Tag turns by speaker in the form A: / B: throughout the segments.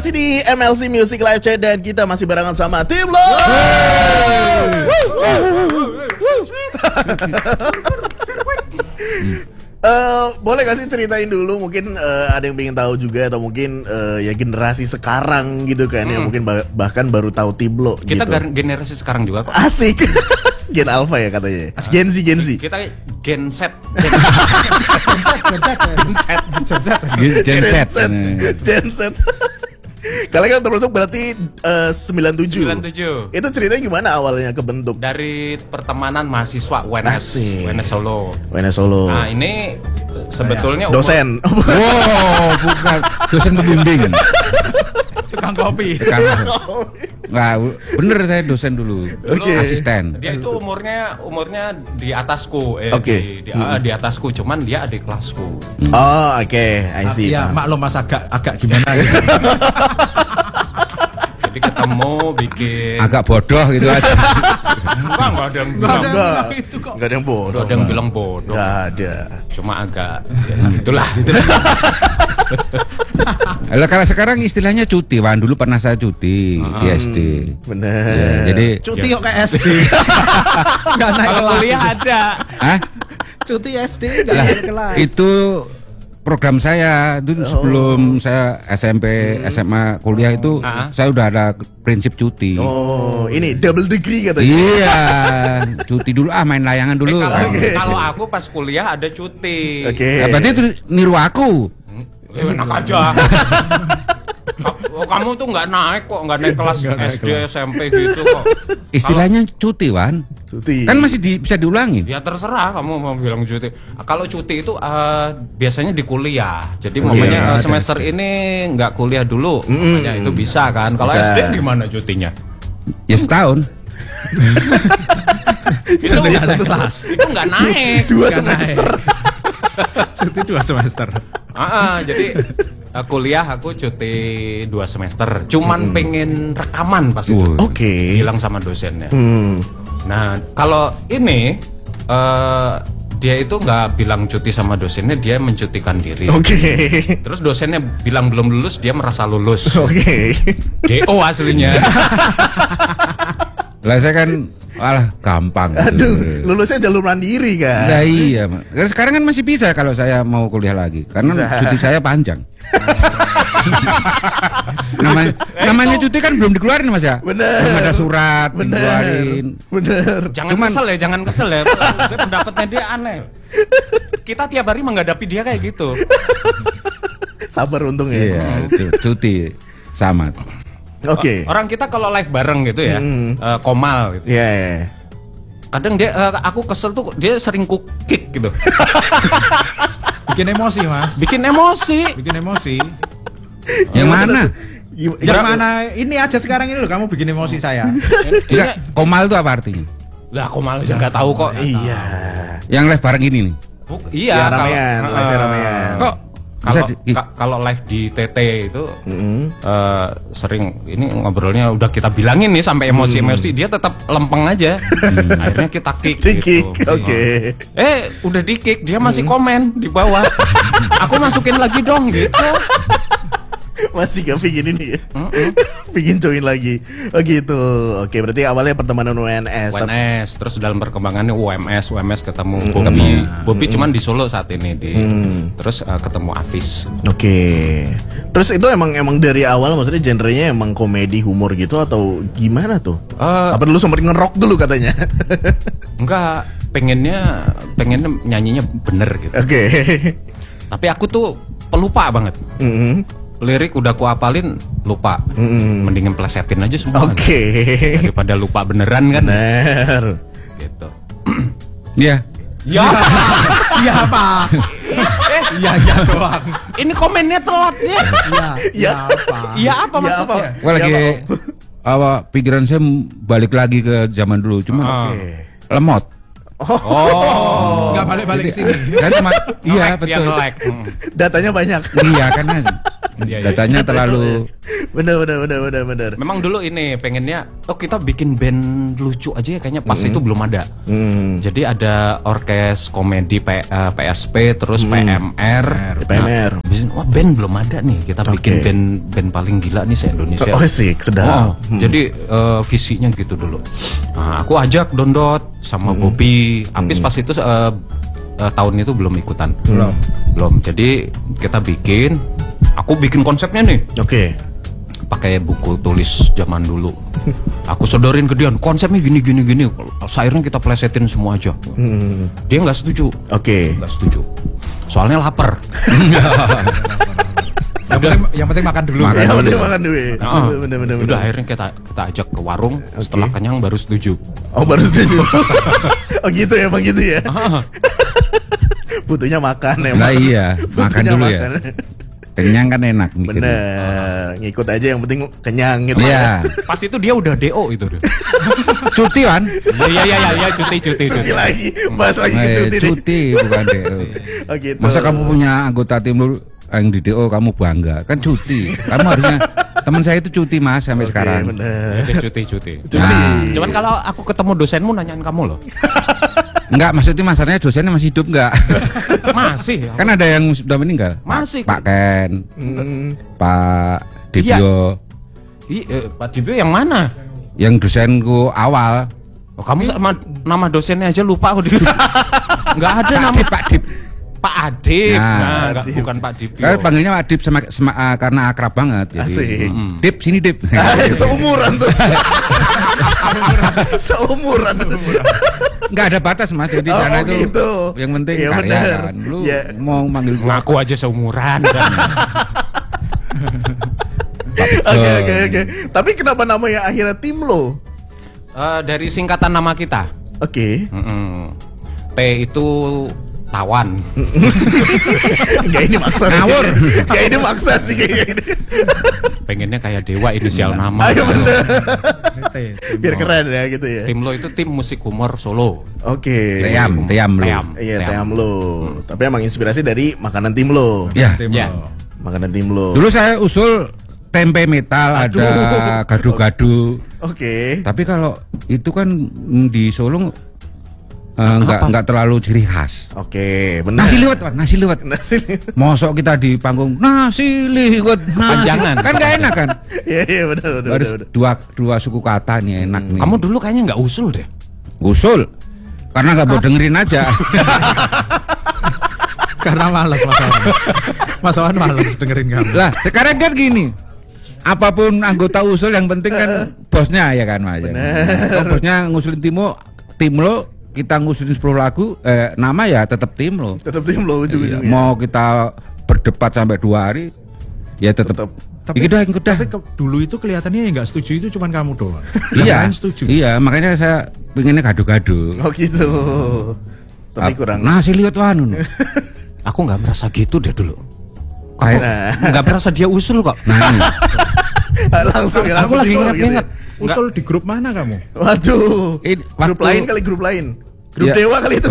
A: masih di MLC Music Live Chat dan kita masih barengan sama Tim Lo. Boleh gak sih ceritain dulu mungkin ada yang pengen tahu juga atau mungkin ya generasi sekarang gitu kan ya mungkin bahkan baru tahu Tim Lo
B: kita
A: gitu.
B: Generasi sekarang juga kok.
A: Asik. Gen Alpha ya katanya. Gen Z.
B: Kita Gen Z.
A: Gen Z. Kalian kan terbentuk berarti 97. Itu ceritanya gimana awalnya kebentuk?
B: Dari pertemanan mahasiswa UNS Solo.
A: Nah
B: ini sebetulnya
A: dosen.
C: Wow, bukan dosen pembimbing.
B: tukang kopi.
C: Nggak, bener saya dosen dulu. Asisten.
B: Dia itu umurnya di atasku, di atasku, cuman dia adik kelasku.
A: Oh, oke, I see.
D: Ya, maklum Mas agak gimana gitu.
B: Jadi ketemu bikin
C: agak bodoh gitu aja.
B: Enggak ada yang bilang
A: itu kok. Enggak ada yang bodoh.
B: Enggak ada yang bilang bodoh.
A: Enggak ada.
B: Cuma agak ya, itulah.
C: Kalau sekarang istilahnya cuti, Wan. Dulu pernah saya cuti di SD.
A: Bener.
C: Ya, jadi
D: cuti kok ke SD. Enggak naik
B: kalau
D: kelas.
B: kuliah ada.
C: Hah?
D: Cuti SD enggak naik kelas.
C: Itu program saya itu sebelum saya SMP, SMA, kuliah itu saya udah ada prinsip cuti.
A: Oh, ini double degree katanya.
C: Iya, cuti dulu main layangan dulu.
B: Kalau aku pas kuliah ada cuti.
A: Oke.
C: Nah, berarti itu niru aku.
B: Enak aja. Kamu tuh nggak naik kelas SD, SMP gitu kok.
C: Istilahnya cuti, Wan.
A: Cuti.
C: Kan masih bisa diulangin.
B: Ya terserah kamu mau bilang cuti. Kalau cuti itu biasanya di kuliah. Jadi mamanya semester ini nggak kuliah dulu. Makanya itu bisa kan. Kalau SD gimana cutinya?
C: Ya setahun.
B: Itu nggak naik.
A: 2 semester.
D: Cuti 2 semester.
B: Jadi kuliah aku cuti 2 semester. Cuman pengen rekaman pas itu.
A: Oke.
B: Bilang sama dosennya. Nah kalau ini dia itu nggak bilang cuti sama dosennya, dia mencutikan diri. Terus dosennya bilang belum lulus, dia merasa lulus. DO aslinya.
C: Lah saya kan gampang.
A: Aduh, lulusnya jalur mandiri kan.
C: Nah iya, sekarang kan masih bisa kalau saya mau kuliah lagi, karena cuti saya panjang. namanya cuti kan belum dikeluarin Mas ya.
A: Bener.
C: Belum ada surat dikeluarin.
A: Bener.
B: Jangan kesel ya. Pendapatnya dia aneh. Kita tiap hari menghadapi dia kayak gitu.
A: Sabar untung ya.
C: Iya, cuti sama.
B: Orang kita kalau live bareng gitu ya, Komal gitu.
A: Iya.
B: Kadang dia aku kesel tuh dia sering kick gitu.
D: Bikin emosi, Mas.
B: Bikin emosi.
C: Yang mana?
D: Yang mana? Ini aja sekarang ini loh kamu bikin emosi saya.
C: Enggak, Komal itu apa artinya?
B: Lah Komal aja nggak tahu kok.
A: Iya.
C: Yang live bareng ini nih.
B: Iya,
A: ramean.
B: Kok kalau live di TT itu sering ini ngobrolnya udah kita bilangin nih sampai emosi dia tetap lempeng aja. Akhirnya kita kick.
A: Oke.
B: Udah di kick dia masih komen di bawah. Aku masukin lagi dong gitu.
A: Masih gak pingin ini ya? Pingin join lagi. Oh gitu. Oke, berarti awalnya pertemanan UNS.
B: Terus dalam perkembangannya UMS ketemu Bobby cuman di Solo saat ini terus ketemu Afis.
A: Oke. Terus itu emang dari awal maksudnya genrenya emang komedi humor gitu atau gimana tuh? Apa dulu sempat ngerok dulu katanya?
B: Enggak, pengennya nyanyinya bener gitu.
A: Oke.
B: Tapi aku tuh pelupa banget. Lirik udah ku apalin lupa. Mendingan plesetin aja semua. Daripada lupa beneran kan.
A: Bener.
B: Gitu.
C: Iya.
B: Ya.
D: Iya apa? Iya doang.
B: Ini komennya telat ya.
D: Iya apa?
B: Iya apa maksudnya?
C: Gua lagi pikiran saya balik lagi ke zaman dulu, cuma lemot.
D: Enggak balik-balik ke sini.
C: Kan cuma iya betul.
A: Datanya banyak.
C: Iya kan Datanya terlalu
A: Bener.
B: Memang dulu ini pengennya kita bikin band lucu aja ya, kayaknya pas itu belum ada. Jadi ada orkes komedi PSP terus PMR. Wah, band belum ada nih. Kita bikin band paling gila nih se-Indonesia.
A: Oh sih, sedap.
B: Jadi visinya gitu dulu. Nah, aku ajak Dondot sama Bobby. Apis pas itu tahun itu belum ikutan. Belum. Jadi kita aku bikin konsepnya nih.
A: Oke.
B: Pakai buku tulis zaman dulu. Aku sodorin ke dia, konsepnya gini. Akhirnya kita plesetin semua aja. Dia nggak setuju.
A: Oke.
B: Nggak setuju. Soalnya lapar.
D: Yang penting makan dulu.
A: Makan dulu. Bener.
B: Udah akhirnya kita ajak ke warung. Setelah kenyang baru setuju.
A: Oh, baru setuju. Oh gitu ya, Bang, gitu ya. Butuhnya makan ya.
C: Lah iya, makan dulu ya. Kenyang kan enak mikirnya.
A: Bener, ngikut aja yang penting kenyang gitu.
C: Iya.
B: Pas itu dia udah DO itu deh.
C: Cuti kan?
B: Iya, cuti.
A: Cuti lagi, bahas lagi ke cuti.
C: Cuti bukan DO.
A: Oh gitu.
C: Masa kamu punya anggota tim lu yang di DO kamu bangga? Kan cuti. Kamu harusnya teman saya itu cuti Mas sampai sekarang.
A: Bener.
B: Cuti.
C: Nah.
B: Cuman kalau aku ketemu dosenmu nanyain kamu loh.
C: Enggak, maksudnya masalahnya dosennya masih hidup enggak?
B: Masih.
C: Kan ada yang sudah meninggal.
B: Masih.
C: Pak Ken, Pak Dibyo.
B: Pak Dibyo yang mana?
C: Yang dosenku awal.
B: Oh, kamu sama nama dosennya aja lupa aku. Enggak ada nama
C: Pak Dip.
B: Pak Adip.
C: Nah,
B: enggak, bukan Pak Dibyo.
C: Kan panggilnya Pak Dip karena akrab banget. Jadi,
A: Asik.
C: Dip, sini Dip.
A: Seumuran tuh. Seumuran.
C: Enggak ada batas Mas, jadi sana itu
A: gitu.
C: yang penting
A: Iya,
C: karya
A: bener.
C: kan. Lu
A: Ya.
C: mau manggil gua
B: Ngaku aja seumuran kan.
A: Oke. Tapi kenapa namanya akhirnya tim lo?
B: Dari singkatan nama kita.
A: Oke.
B: T itu tawan.
A: Enggak, ini maksa.
C: Ngawur.
A: Enggak, ini maksa sih kayaknya.
B: Pengennya kayak Dewa inisial nama.
A: Ayo bener. Biar keren ya gitu ya.
B: Tim lo itu tim musik humor Solo.
A: Oke.
C: Team lu.
A: Iya, Team lo. Tapi emang inspirasi dari makanan tim lo.
C: Ya.
B: Ya.
A: Makanan tim lo.
C: Dulu saya usul tempe metal, ada gado-gado.
A: Oke.
C: Tapi kalau itu kan di Solo enggak terlalu ciri khas.
A: Oke, benar.
C: Nasi liwet. Mosok kita di panggung nasi liwet.
B: Kepanjangan.
C: Kan enggak enak kan?
A: Iya, benar.
C: Harus dua suku kata nih enak nih.
B: Kamu dulu kayaknya nggak usul deh.
C: Usul. Karena enggak mau dengerin aja.
D: Karena malas Mas Awan malas dengerin kamu.
C: Lah, sekarang kan gini. Apapun anggota usul yang penting kan bosnya ya kan Mas. Kalau bosnya ngusulin tim lo kita ngusulin 10 lagu nama ya tetap tim lo.
A: Tetap tim lo ujung-ujungnya.
C: Mau kita berdebat sampai 2 hari ya tetap.
D: Tapi
C: ikut dah.
D: dulu itu kelihatannya yang nggak setuju itu cuma kamu doang.
C: Iya.
D: Yang setuju.
C: Iya, makanya saya pengennya gado-gado.
A: Oh gitu. Tapi kurang.
C: Nasi liwet wanu.
B: Aku nggak merasa gitu deh dulu.
C: Kayak
B: Nggak merasa dia usul kok.
A: langsung
B: Aku lagi
A: gitu
B: inget-inget.
D: Usul di grup mana kamu?
A: Waduh. Grup lain. Grup
C: Ya.
A: Dewa kali itu.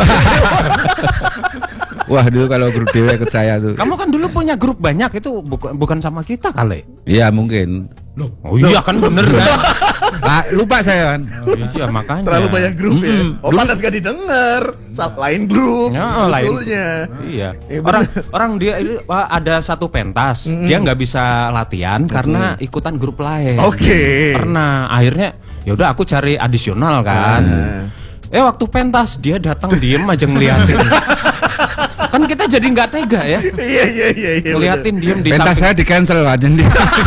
C: Wah, dulu kalau grup Dewa ikut saya tuh.
B: Kamu kan dulu punya grup banyak itu bukan sama kita kali.
C: Iya, mungkin.
B: Oh iya kan bener kan.
C: Lupa saya kan.
B: Oh, iya makanya.
A: Terlalu banyak grup ya. Oh, pantas gak didengar. Lain grup.
B: Ya,
A: usulnya.
B: Iya. Orang dia ada satu pentas, dia nggak bisa latihan karena ikutan grup lain.
A: Oke.
B: Pernah akhirnya ya udah aku cari adisional kan. Waktu pentas dia datang diem aja ngeliatin. Kan kita jadi nggak tega ya.
A: Iya.
B: Ngeliatin diem di
C: Pentas saya di cancel aja nih.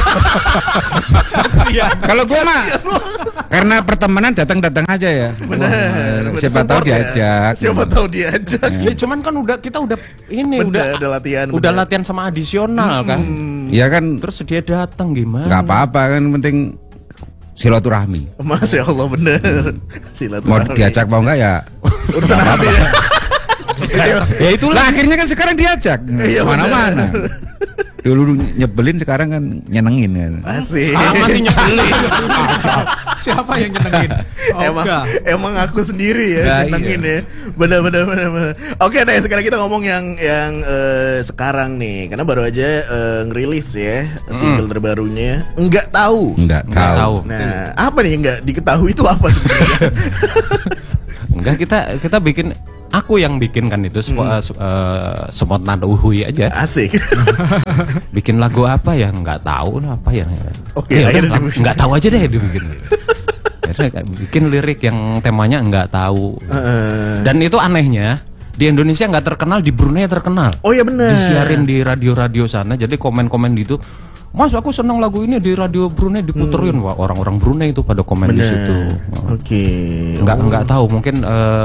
C: Kalau gue mah karena pertemanan datang aja ya.
A: Benar.
C: Siapa tahu diajak.
B: Ya, cuman kan kita udah
A: latihan.
B: Udah latihan sama adisional kan.
C: Iya kan.
B: Terus dia datang gimana?
C: Nggak apa-apa kan, penting silaturahmi.
A: Masya Allah bener.
C: Mau diajak mau enggak ya
A: urusan hati ya.
B: Ya itulah.
C: Lah akhirnya kan sekarang diajak mana-mana. Dulu nyebelin, sekarang kan nyenengin kan.
A: Asik.
B: Masih nyebelin.
D: Siapa yang nyenengin?
A: Emang aku sendiri ya
C: Nah,
A: nyenengin
C: iya.
A: ya. Benar. Oke deh, sekarang kita ngomong yang sekarang nih, karena baru aja ngerilis ya single terbarunya. Enggak tahu.
C: Enggak tahu.
A: Nah, apa nih yang enggak diketahui itu apa sebenarnya?
B: Enggak, kita bikin, aku yang bikin kan itu spontan uhui aja.
A: Asik.
B: Bikin lagu apa ya nggak tahu lah apa ya.
A: Oke,
B: Ya
A: akhirnya
B: udah, nggak tahu aja deh dibikin. Akhirnya bikin lirik yang temanya nggak tahu. Dan itu anehnya di Indonesia nggak terkenal, di Brunei terkenal.
A: Oh iya benar.
B: Disiarin di radio-radio sana. Jadi komen-komen gitu. Mas, aku senang lagu ini di radio Brunei diputerin. Wah, orang-orang Brunei itu pada komen di situ.
A: Oke.
B: Nggak tahu, mungkin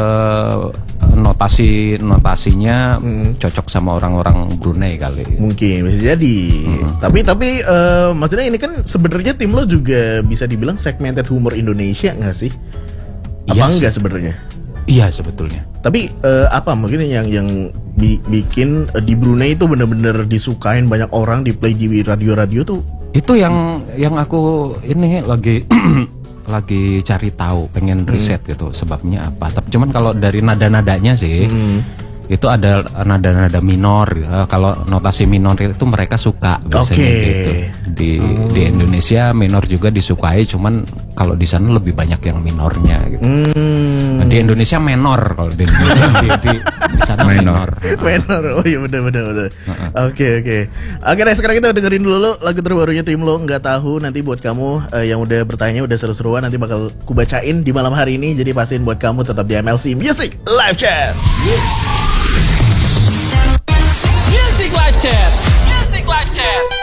B: notasinya cocok sama orang-orang Brunei kali.
A: Mungkin bisa jadi. Tapi maksudnya ini kan sebenarnya tim lo juga bisa dibilang segmented humor Indonesia nggak sih? Apa
B: Iya
A: enggak sebenarnya?
B: Iya sebetulnya.
A: Tapi apa mungkin yang bikin di Brunei itu benar-benar disukain banyak orang, di play di radio-radio tuh?
B: Itu yang aku ini lagi lagi cari tahu, pengen riset gitu sebabnya apa. Tapi cuman kalau dari nada-nadanya sih itu ada nada-nada minor. Kalau notasi minor itu mereka suka biasanya gitu. Di Indonesia minor juga disukai, cuman kalau di sana lebih banyak yang minornya gitu. Nah, di Indonesia menor, kalau di Indonesia di sana minor.
A: Menor. Oh iya benar. Oke. Oke, nah sekarang kita dengerin dulu lagu terbarunya tim lo, Nggak Tahu. Nanti buat kamu yang udah bertanya, udah seru-seruan, nanti bakal kubacain di malam hari ini. Jadi pastiin buat kamu tetap di MLC Music Live Chat.
E: Music Live Chat.